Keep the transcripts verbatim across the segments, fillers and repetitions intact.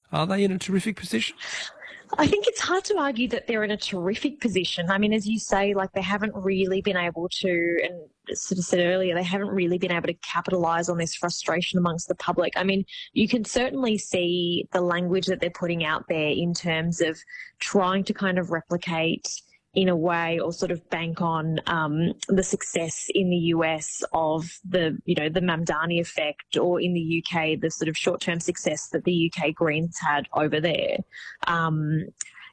Are they in a terrific position? I think it's hard to argue that they're in a terrific position. I mean, as you say, like they haven't really been able to, and sort of said earlier, they haven't really been able to capitalise on this frustration amongst the public. I mean, you can certainly see the language that they're putting out there in terms of trying to kind of replicate in a way, or sort of bank on um, the success in the U S of the, you know, the Mamdani effect, or in the U K, the sort of short-term success that the U K Greens had over there. Um,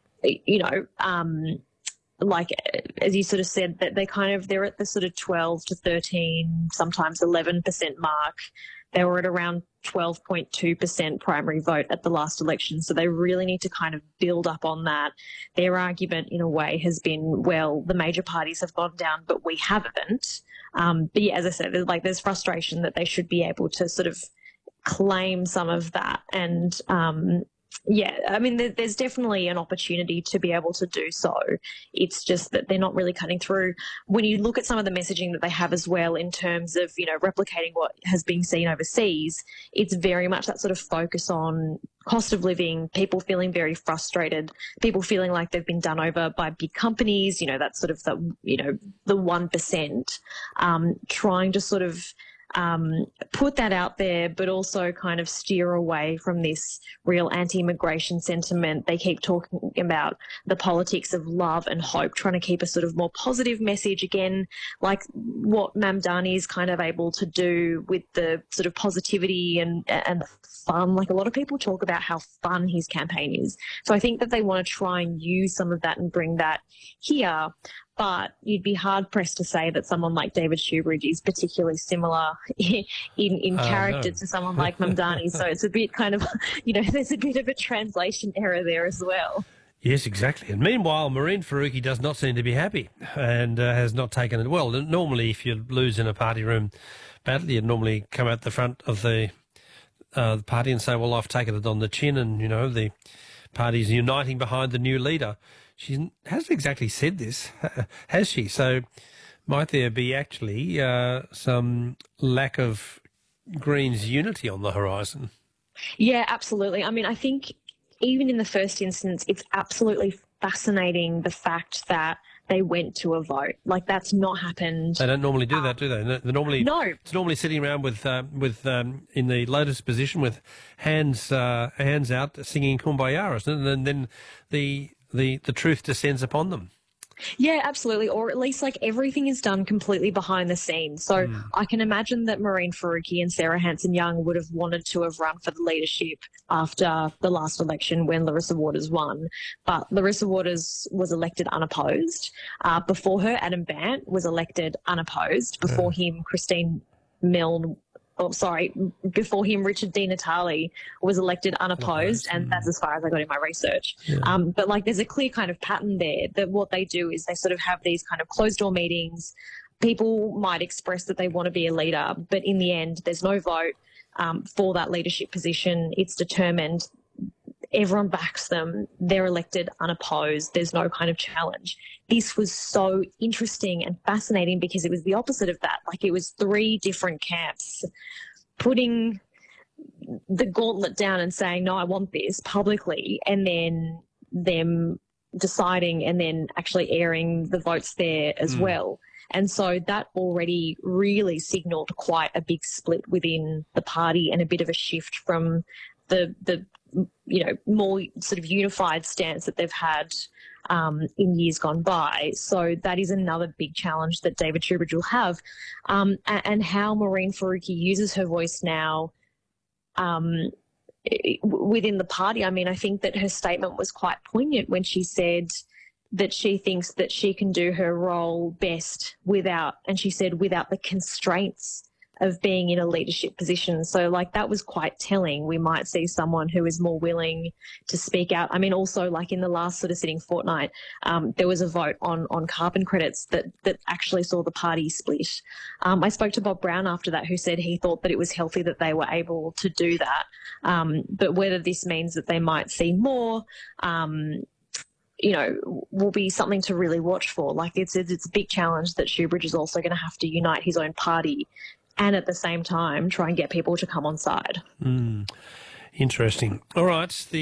you know, um, like, as you sort of said, that they kind of, they're at the sort of twelve to thirteen, sometimes eleven percent mark. They were at around twelve point two percent primary vote at the last election. So they really need to kind of build up on that. Their argument, in a way, has been, well, the major parties have gone down, but we haven't. Um, but yeah, as I said, there's, like, there's frustration that they should be able to sort of claim some of that. And, um, yeah, I mean, there, there's definitely an opportunity to be able to do so. It's just that they're not really cutting through. When you look at some of the messaging that they have as well in terms of, you know, replicating what has been seen overseas, it's very much that sort of focus on cost of living, people feeling very frustrated, people feeling like they've been done over by big companies, you know, that's sort of the, you know, the one percent, um, trying to sort of Um, put that out there, but also kind of steer away from this real anti-immigration sentiment. They keep talking about the politics of love and hope, trying to keep a sort of more positive message, again, like what Mamdani is kind of able to do with the sort of positivity and, and fun. Like, a lot of people talk about how fun his campaign is. So I think that they want to try and use some of that and bring that here. But you'd be hard-pressed to say that someone like David Shoebridge is particularly similar in, in Uh, character no. to someone like Mamdani. So it's a bit kind of, you know, there's a bit of a translation error there as well. Yes, exactly. And meanwhile, Mehreen Faruqi does not seem to be happy and uh, has not taken it well. Normally, if you lose in a party room battle, you'd normally come out the front of the, uh, the party and say, well, I've taken it on the chin, and, you know, the party's uniting behind the new leader. She hasn't exactly said this, has she? So might there be actually uh, some lack of Greens unity on the horizon? Yeah, absolutely. I mean, I think even in the first instance, it's absolutely fascinating the fact that they went to a vote. Like, that's not happened. They don't normally do that, do they? They're normally, no. It's normally sitting around with uh, with um, in the lotus position with hands uh, hands out, singing Kumbaya, isn't it? And then the the the truth descends upon them. Yeah, absolutely. Or at least, like, everything is done completely behind the scenes. So mm. I can imagine that Mehreen Faruqi and Sarah Hanson-Young would have wanted to have run for the leadership after the last election when Larissa Waters won. But Larissa Waters was elected unopposed. Uh, before her, Adam Bandt was elected unopposed. Before yeah. him, Christine Milne Oh, sorry, before him, Richard Di Natale was elected unopposed, and that's as far as I got in my research. Yeah. Um, but, like, there's a clear kind of pattern there that what they do is they sort of have these kind of closed-door meetings. People might express that they want to be a leader, but in the end, there's no vote um, for that leadership position. It's determined. Everyone backs them. They're elected unopposed. There's no kind of challenge. This was so interesting and fascinating because it was the opposite of that. Like, it was three different camps putting the gauntlet down and saying, no, I want this publicly, and then them deciding and then actually airing the votes there as mm. well. And so that already really signalled quite a big split within the party and a bit of a shift from the, the you know, more sort of unified stance that they've had um, in years gone by. So that is another big challenge that David Shoebridge will have. Um, and, and how Mehreen Faruqi uses her voice now um, within the party. I mean, I think that her statement was quite poignant when she said that she thinks that she can do her role best without, and she said, without the constraints of being in a leadership position. So, like, that was quite telling. We might see someone who is more willing to speak out. I mean, also, like, in the last sort of sitting fortnight, um, there was a vote on, on carbon credits that, that actually saw the party split. Um, I spoke to Bob Brown after that, who said he thought that it was healthy that they were able to do that. Um, but whether this means that they might see more, um, you know, will be something to really watch for. Like, it's, it's a big challenge that Shoebridge is also going to have to unite his own party and at the same time try and get people to come on side. Mm. Interesting. All right. The